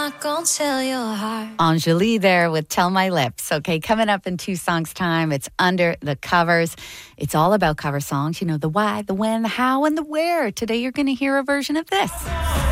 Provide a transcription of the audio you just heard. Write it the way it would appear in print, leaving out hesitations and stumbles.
not gonna tell your heart. Anjali there with Tell My Lips. Okay, coming up in 2 songs' time, it's Under the Covers. It's all about cover songs. You know, the why, the when, the how, and the where. Today you're going to hear a version of this.